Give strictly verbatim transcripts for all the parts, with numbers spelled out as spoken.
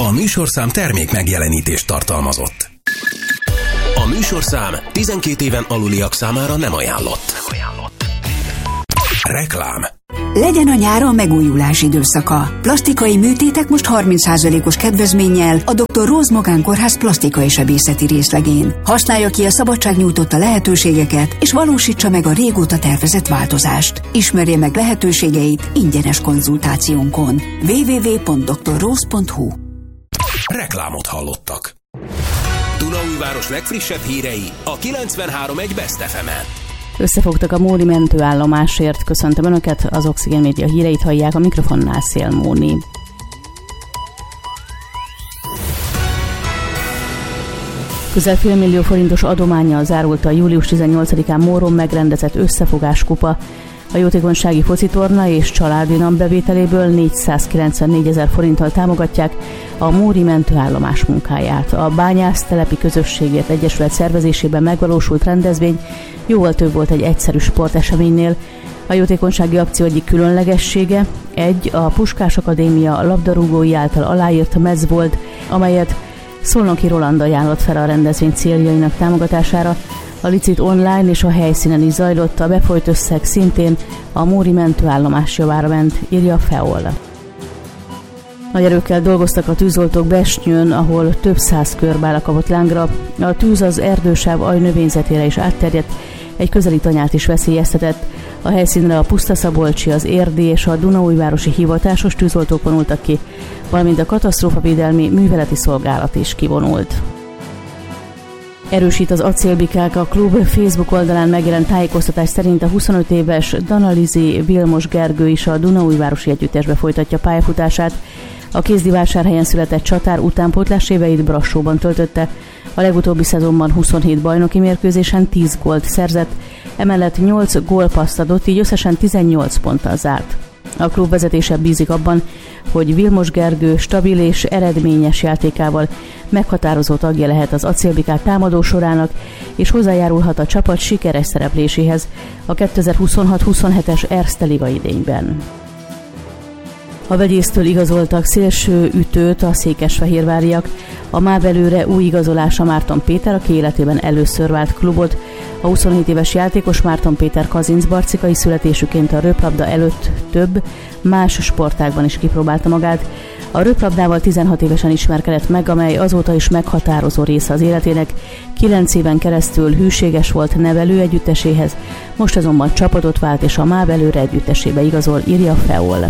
A műsorszám termék megjelenítést tartalmazott. A műsorszám tizenkét éven aluliak számára nem ajánlott. Nem ajánlott. Reklám. Legyen a nyár a megújulás időszaka. Plastikai műtétek most harminc százalékos kedvezménnyel a doktor Rose Magánkórház plastikai sebészeti részlegén. Használja ki a szabadság nyújtotta lehetőségeket, és valósítsa meg a régóta tervezett változást. Ismerje meg lehetőségeit ingyenes konzultációnkon. double-u double-u double-u pont doktor rose pont hu. Reklámot hallottak. Dunaújváros legfrissebb hírei a kilencvenhárom egész egy Best ef emen. Összefogtak a Móri mentőállomásért. Köszöntöm Önöket, az Oxigén Média híreit hallják, a mikrofonnál Szél Móni. Közel fél millió forintos adománnyal zárult a július tizennyolcadikán Móron megrendezett összefogáskupa. A jótékonysági focitorna és családinam bevételéből négyszázkilencvennégy ezer forinttal támogatják a Móri mentőállomás munkáját. A Bányásztelepi Közösségért Egyesület szervezésében megvalósult rendezvény jóval több volt egy egyszerű sporteseménynél. A jótékonysági akció egyik különlegessége egy a Puskás Akadémia labdarúgói által aláírt mez volt, amelyet Szolnoki Roland ajánlott fel a rendezvény céljainak támogatására. A licit online és a helyszínen is zajlott, a befolyt összeg szintén a Móri mentőállomás javára ment, írja a FEOL. Nagy erőkkel dolgoztak a tűzoltók Besnyőn, ahol több száz körbála kapott lángra. A tűz az erdősáv ajnövényzetére is átterjedt, egy közeli tanyát is veszélyeztetett. A helyszínre a Pusztaszabolcsi, az Érdi és a Dunaújvárosi hivatásos tűzoltók vonultak ki, valamint a katasztrófavédelmi műveleti szolgálat is kivonult. Erősít az Acélbikák. A klub Facebook oldalán megjelent tájékoztatás szerint a huszonöt éves Danalizi Vilmos Gergő is a Dunaújvárosi együttesbe folytatja pályafutását. A Kézdivásárhelyen született csatár utánpótlás éveit Brassóban töltötte. A legutóbbi szezonban huszonhét bajnoki mérkőzésen tíz gólt szerzett, emellett nyolc gólpasszt adott, így összesen tizennyolc ponttal zárt. A klub vezetése bízik abban, hogy Vilmos Gergő stabil és eredményes játékával meghatározó tagja lehet az Acélbikák támadó sorának, és hozzájárulhat a csapat sikeres szerepléséhez a kétezer-huszonhat huszonhetes Erste Liga idényben. A vegyésztől igazoltak szélső ütőt a székesfehérváriak. A mábelőre új igazolása Márton Péter, aki életében először vált klubot. A huszonhét éves játékos Márton Péter kazincbarcikai születésüként a röplabda előtt több más sportágban is kipróbálta magát. A röplabdával tizenhat évesen ismerkedett meg, amely azóta is meghatározó része az életének. Kilenc éven keresztül hűséges volt nevelő együtteséhez, most azonban csapatot vált és a mábelőre együttesébe igazol, írja a FEOL.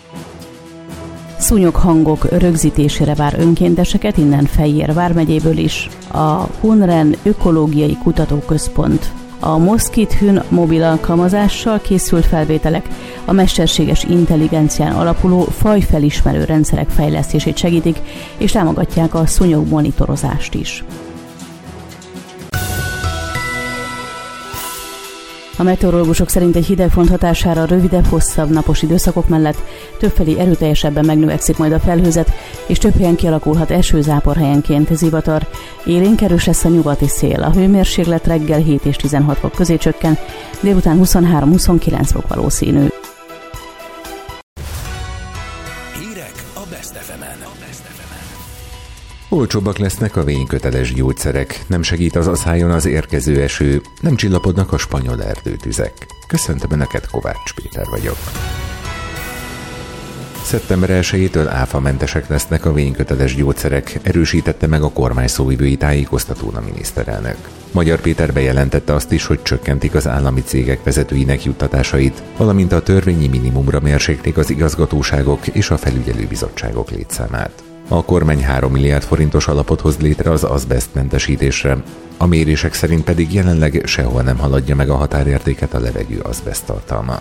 Szúnyoghangok rögzítésére vár önkénteseket, innen Fejér vármegyéből is. A Hunren Ökológiai Kutatóközpont. A Moszkit-Hün mobil alkalmazással készült felvételek a mesterséges intelligencián alapuló fajfelismerő rendszerek fejlesztését segítik, és támogatják a szúnyog monitorozást is. A meteorológusok szerint egy hidegfront hatására rövidebb, hosszabb napos időszakok mellett többfelé erőteljesebben megnövekszik majd a felhőzet, és több helyen kialakulhat esőzápor, helyenként zivatar. Élénk erős lesz a nyugati szél. A hőmérséklet reggel hét és tizenhat fok közé csökken, délután huszonhárom-huszonkilenc fok valószínű. Hírek a Best ef emen. Olcsóbbak lesznek a vényköteles gyógyszerek, nem segít az aszályon az érkező eső, nem csillapodnak a spanyol erdőtüzek. Köszöntöm Önöket, Kovács Péter vagyok. szeptember elsejétől áfamentesek lesznek a vényköteles gyógyszerek, erősítette meg a kormány szóvivői tájékoztatón a miniszterelnök. Magyar Péter bejelentette azt is, hogy csökkentik az állami cégek vezetőinek juttatásait, valamint a törvényi minimumra mérséklik az igazgatóságok és a felügyelőbizottságok létszámát. A kormány három milliárd forintos alapot hoz létre az azbesztmentesítésre, a mérések szerint pedig jelenleg sehol nem haladja meg a határértéket a levegő azbeszt tartalma.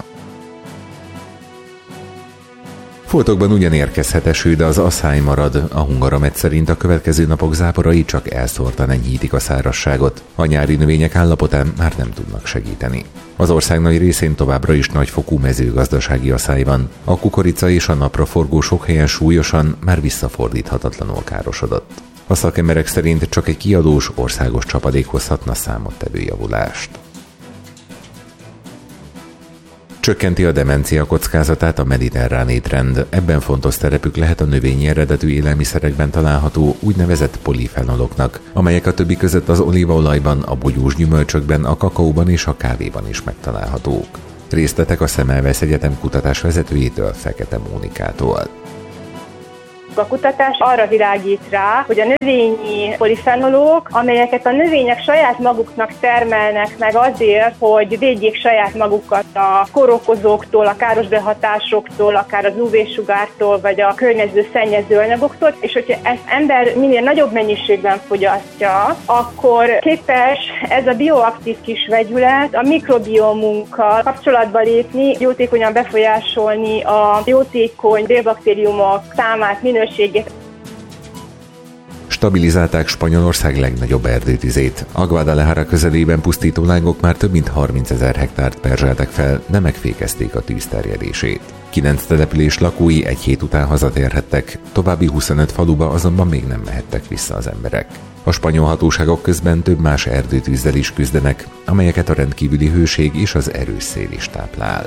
Foltokban ugyan érkezhet eső, de az aszály marad. A Hungaramet szerint a következő napok záporai csak elszórtan enyhítik a szárazságot. A nyári növények állapotán már nem tudnak segíteni. Az ország nagy részén továbbra is nagyfokú mezőgazdasági aszály van. A kukorica és a napraforgó sok helyen súlyosan, már visszafordíthatatlanul károsodott. A szakemberek szerint csak egy kiadós országos csapadék hozhatna számottevő javulást. Csökkenti a demencia kockázatát a mediterrán étrend. Ebben fontos szerepük lehet a növényi eredetű élelmiszerekben található úgynevezett polifenoloknak, amelyek a többi között az olívaolajban, a bogyós gyümölcsökben, a kakaóban és a kávéban is megtalálhatók. Részletek a Semmelweis Egyetem kutatás vezetőjétől, Fekete Mónikától. A kutatás arra világít rá, hogy a növényi polifenolok, amelyeket a növények saját maguknak termelnek meg azért, hogy védjék saját magukat a kórokozóktól, a káros behatásoktól, akár az ú vé-sugártól, vagy a környező szennyező anyagoktól, és hogyha ezt ember minél nagyobb mennyiségben fogyasztja, akkor képes ez a bioaktív kis vegyület a mikrobiomunkkal kapcsolatba lépni, jótékonyan befolyásolni a jótékony bélbaktériumok számát, minőségét. Stabilizálták Spanyolország legnagyobb erdőtüzét. A Guadalajara közelében pusztító lángok már több mint harmincezer hektárt perzseltek fel, de megfékezték a tűz terjedését. Kilenc település lakói egy hét után hazatérhettek, további huszonöt faluba azonban még nem mehettek vissza az emberek. A spanyol hatóságok közben több más erdőtűzzel is küzdenek, amelyeket a rendkívüli hőség és az erős szél is táplál.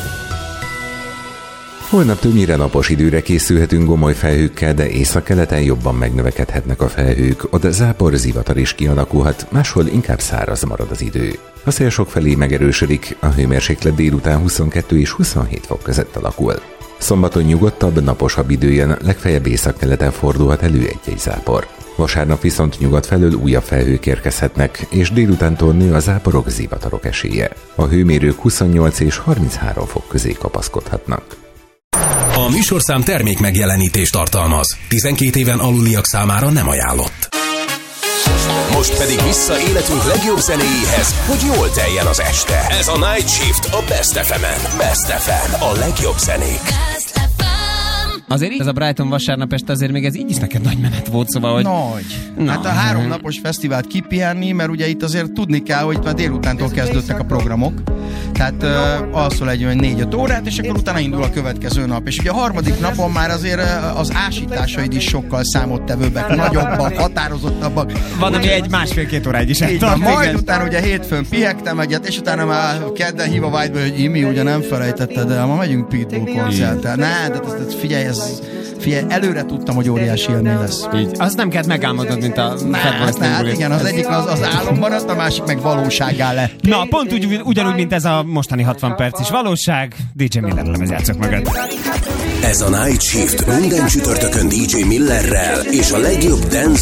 Holnap többnyire napos időre készülhetünk gomoly felhőkkel, de északkeleten jobban megnövekedhetnek a felhők, oda zápor, zivatar is kialakulhat, máshol inkább száraz marad az idő. A szél sokfelé megerősödik, a hőmérséklet délután huszonkettő és huszonhét fok között alakul. Szombaton nyugodtabb, naposabb idő jön, legfeljebb északkeleten fordulhat elő egy-egy zápor. Vasárnap viszont nyugat felől újabb felhők érkezhetnek, és délutántól nő a záporok, zivatarok esélye. A hőmérők huszonnyolc és harminchárom fok közé kapaszkodhatnak. A műsorszám termék megjelenítést tartalmaz. tizenkét éven aluliak számára nem ajánlott. Most pedig vissza életünk legjobb zenéjéhez, hogy jól teljen az este. Ez a Night Shift a Best ef emen. Best ef em, a legjobb zenék. Azért így ez a Brighton vasárnap este azért még ez így is neked nagy menet volt, szóval, hogy... Nagy. Na. Hát a három napos fesztivált kipihenni, mert ugye itt azért tudni kell, hogy már délutántól kezdődtek a programok. Tehát uh, alszol egy olyan négy-öt órát, és akkor utána indul a következő nap. És ugye a harmadik napon már azért uh, az ásításaid is sokkal számottevőbbek, nagyobbak, határozottabbak. Van, ami egy másfél-két óráig is eltart. Majd utána ugye hétfőn pihegtem egyet, és utána már kedden hív a Whiteből, hogy Imi, ugye nem felejtetted el, ma megyünk Pitbull koncerttel. Ne, de figyelj, ez Figyelj, előre tudtam, hogy óriási élmény lesz. Így. Azt nem kellett megálmodnod, mint a Fatboy Slim. Hát igen, az egyik az, az álomban, az a másik meg valósággá lett. Na, pont úgy, ugyanúgy, mint ez a mostani hatvan perc is valóság. dé dzsé Miller lemez játszok mögött. Ez a Night Shift minden csütörtökön dé dzsé Millerrel és a legjobb dance